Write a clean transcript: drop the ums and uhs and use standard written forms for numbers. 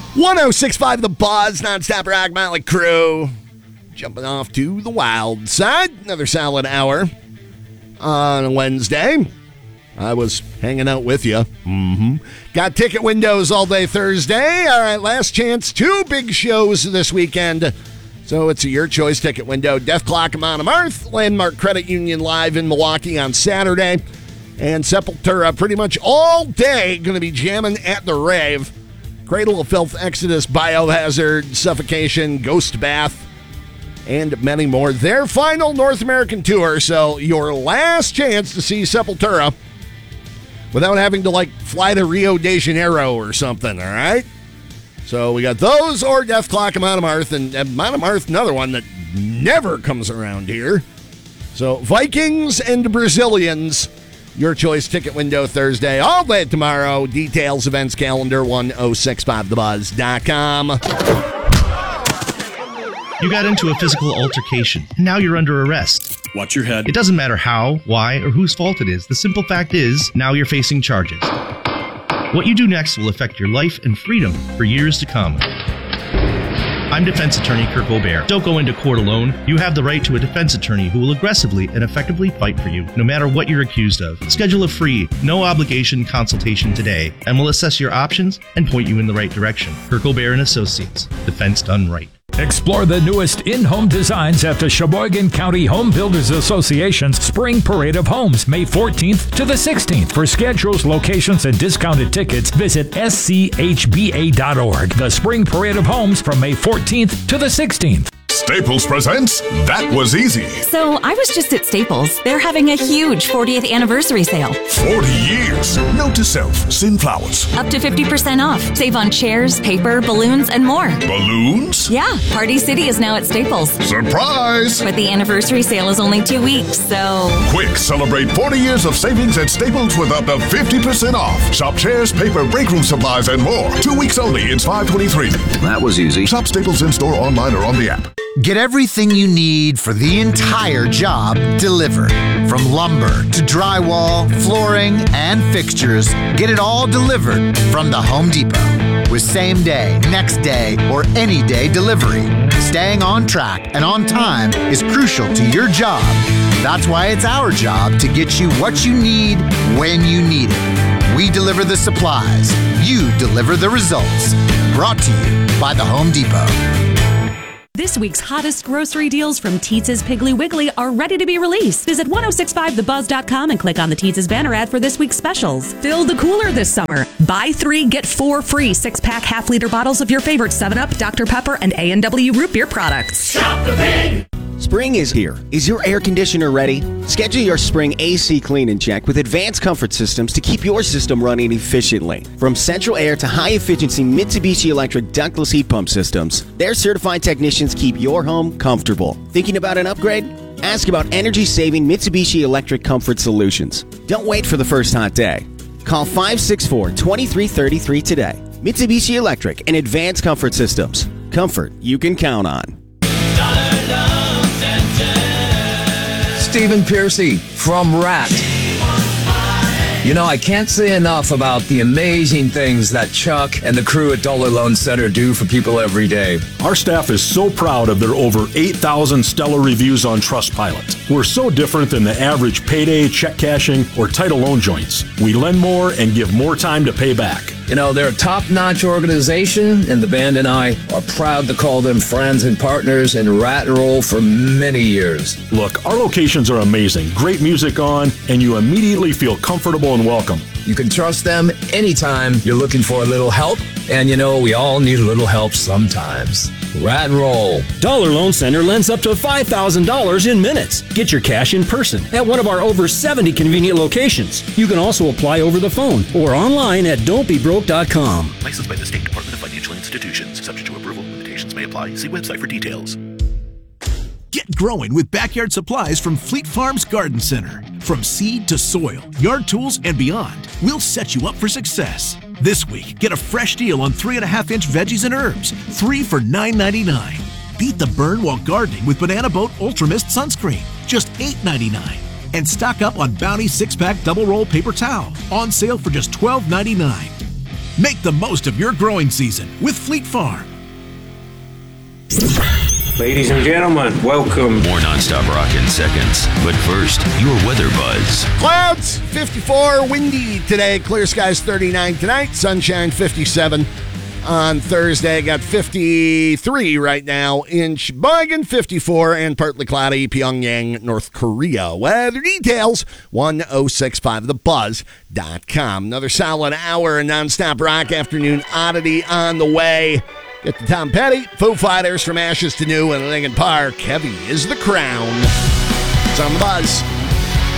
106.5 The Buzz, non-stop rock motley crew. Jumping off to the wild side. Another solid hour on a Wednesday. I was hanging out with you. Got ticket windows all day Thursday. All right, last chance. 2 big shows this weekend. So it's a your choice ticket window. Death Clock of Monomarth, Landmark Credit Union live in Milwaukee on Saturday. And Sepultura pretty much all day going to be jamming at the rave. Cradle of Filth, Exodus, Biohazard, Suffocation, Ghost Bath, and many more. Their final North American tour, so your last chance to see Sepultura without having to, fly to Rio de Janeiro or something, all right? So we got those or Death Clock of Monomarth, and Monomarth, another one that never comes around here. So Vikings and Brazilians, your choice ticket window Thursday, all day tomorrow. Details, events calendar, 1065thebuzz.com. You got into a physical altercation. Now you're under arrest. Watch your head. It doesn't matter how, why, or whose fault it is. The simple fact is, now you're facing charges. What you do next will affect your life and freedom for years to come. I'm defense attorney Kirk Aubert. Don't go into court alone. You have the right to a defense attorney who will aggressively and effectively fight for you, no matter what you're accused of. Schedule a free, no-obligation consultation today, and we'll assess your options and point you in the right direction. Kirk Aubert and Associates. Defense done right. Explore the newest in-home designs at the Sheboygan County Home Builders Association's Spring Parade of Homes, May 14th to the 16th. For schedules, locations, and discounted tickets, visit schba.org. The Spring Parade of Homes from May 14th to the 16th. Staples presents That Was Easy. So I was just at Staples. They're having a huge 40th anniversary sale. 40 years. Note to self, send flowers. Up to 50% off. Save on chairs, paper, balloons, and more. Balloons? Yeah, Party City is now at Staples. Surprise! But the anniversary sale is only 2 weeks, so... Quick, celebrate 40 years of savings at Staples with up to 50% off. Shop chairs, paper, break room supplies, and more. 2 weeks only. It's 5/23. That was easy. Shop Staples in-store, online, or on the app. Get everything you need for the entire job delivered. From lumber to drywall, flooring, and fixtures, get it all delivered from the Home Depot. With same day, next day, or any day delivery. Staying on track and on time is crucial to your job. That's why it's our job to get you what you need when you need it. We deliver the supplies. You deliver the results. Brought to you by the Home Depot. This week's hottest grocery deals from Teetz's Piggly Wiggly are ready to be released. Visit 1065thebuzz.com and click on the Teetz's banner ad for this week's specials. Fill the cooler this summer. Buy 3, get 4 free 6-pack half-liter bottles of your favorite 7-Up, Dr. Pepper, and A&W root beer products. Shop the Pig! Spring is here. Is your air conditioner ready? Schedule your spring AC clean and check with Advanced Comfort Systems to keep your system running efficiently. From central air to high-efficiency Mitsubishi Electric ductless heat pump systems, their certified technicians keep your home comfortable. Thinking about an upgrade? Ask about energy-saving Mitsubishi Electric Comfort Solutions. Don't wait for the first hot day. Call 564-2333 today. Mitsubishi Electric and Advanced Comfort Systems. Comfort you can count on. Stephen Piercy from Rat. You know, I can't say enough about the amazing things that Chuck and the crew at Dollar Loan Center do for people every day. Our staff is so proud of their over 8,000 stellar reviews on Trustpilot. We're so different than the average payday, check cashing, or title loan joints. We lend more and give more time to pay back. You know, they're a top-notch organization, and the band and I are proud to call them friends and partners in Rat and Roll for many years. Look, our locations are amazing. Great music on, and you immediately feel comfortable and welcome. You can trust them anytime you're looking for a little help, and you know, we all need a little help sometimes. Rat and Roll. Dollar Loan Center lends up to $5,000 in minutes. Get your cash in person at one of our over 70 convenient locations. You can also apply over the phone or online at don'tbebroke.com. Licensed by the State Department of Financial Institutions. Subject to approval. Limitations may apply. See website for details. Get growing with backyard supplies from Fleet Farms Garden Center. From seed to soil, yard tools, and beyond, we'll set you up for success. This week, get a fresh deal on 3.5-inch veggies and herbs, 3 for $9.99. Beat the burn while gardening with Banana Boat Ultra Mist Sunscreen, just $8.99. And stock up on Bounty 6-pack double roll paper towel, on sale for just $12.99. Make the most of your growing season with Fleet Farm. Ladies and gentlemen, welcome. More nonstop rock in seconds. But first, your weather buzz. Clouds, 54, windy today. Clear skies, 39 tonight. Sunshine, 57 on Thursday. Got 53 right now in Sheboygan, 54, and partly cloudy, Pyongyang, North Korea. Weather details, 1065thebuzz.com. Another solid hour of nonstop rock afternoon oddity on the way. Get to Tom Petty, Foo Fighters, From Ashes to New, and Linkin Park. Heavy is the Crown. It's on the Buzz.